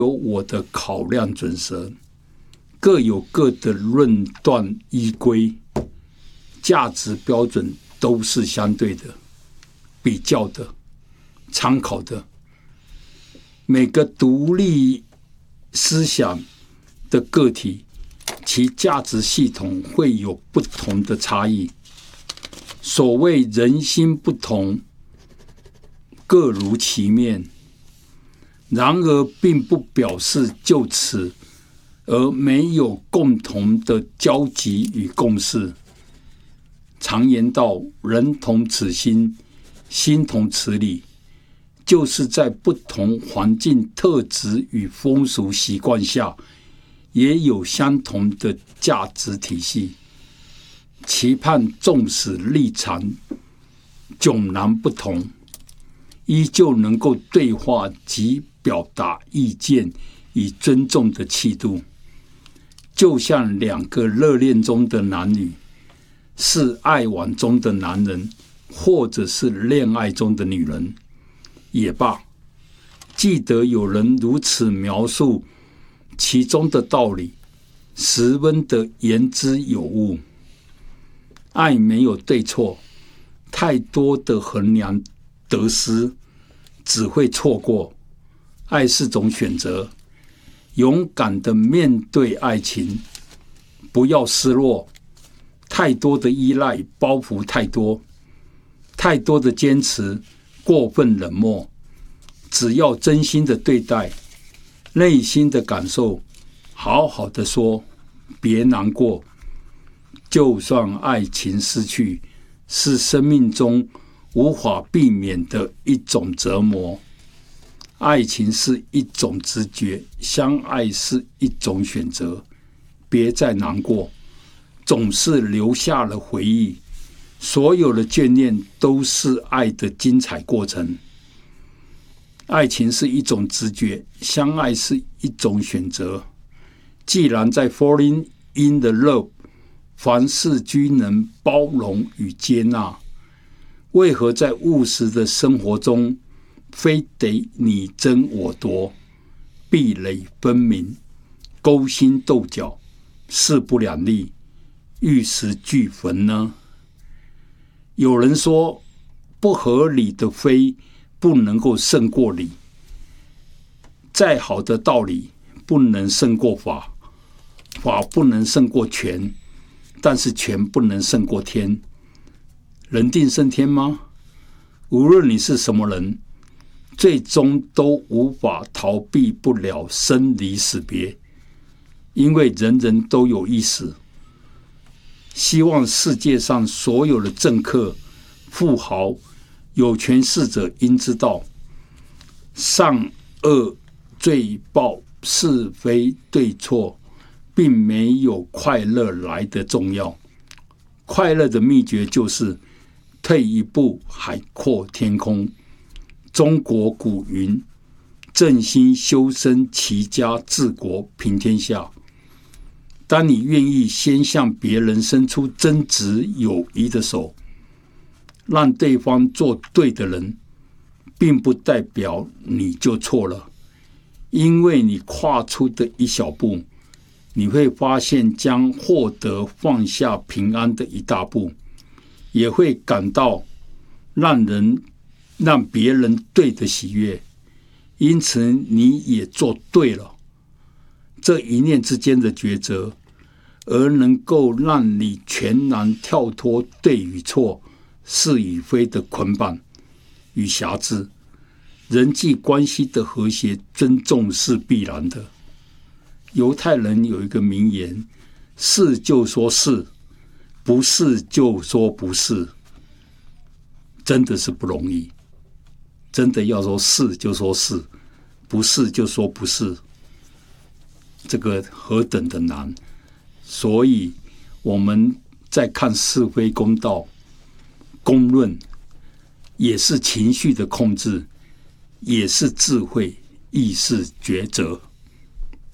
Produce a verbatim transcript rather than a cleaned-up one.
有我的考量准则，各有各的论断依归，价值标准都是相对的、比较的、参考的。每个独立思想的个体，其价值系统会有不同的差异。所谓人心不同，各如其面，然而并不表示就此而没有共同的交集与共识。常言道，人同此心，心同此理，就是在不同环境特质与风俗习惯下，也有相同的价值体系。期盼纵使立场迥然不同，依旧能够对话及表达意见与尊重的气度，就像两个热恋中的男女，是爱玩中的男人，或者是恋爱中的女人也罢。记得有人如此描述其中的道理，十分的言之有物。爱没有对错，太多的衡量得失，只会错过。爱是种选择，勇敢的面对爱情，不要失落。太多的依赖，包袱太多，太多的坚持，过分冷漠。只要真心的对待，内心的感受，好好的说，别难过。就算爱情失去，是生命中无法避免的一种折磨。爱情是一种直觉，相爱是一种选择。别再难过，总是留下了回忆。所有的眷恋都是爱的精彩过程。爱情是一种直觉，相爱是一种选择。既然在 falling in the love，凡事均能包容与接纳，为何在务实的生活中，非得你争我夺，壁垒分明，勾心斗角，势不两立，玉石俱焚呢？有人说，不合理的非不能够胜过理，再好的道理不能胜过法，法不能胜过权，但是权不能胜过天。人定胜天吗？无论你是什么人，最终都无法逃避不了生离死别，因为人人都有一死。希望世界上所有的政客、富豪、有权势者应知道，善恶罪报、是非对错，并没有快乐来得重要。快乐的秘诀就是退一步海阔天空。中国古云：正心修身，齐家治国平天下。当你愿意先向别人伸出真挚友谊的手，让对方做对的人，并不代表你就错了，因为你跨出的一小步，你会发现将获得放下平安的一大步，也会感到让人让别人对的喜悦，因此你也做对了。这一念之间的抉择，而能够让你全然跳脱对与错、是与非的捆绑与辖制。人际关系的和谐尊重是必然的。犹太人有一个名言：是就说是，不是就说不是。真的是不容易，真的要说是就说是，不是就说不是，这个何等的难。所以我们在看是非公道、公论，也是情绪的控制，也是智慧，亦是抉择。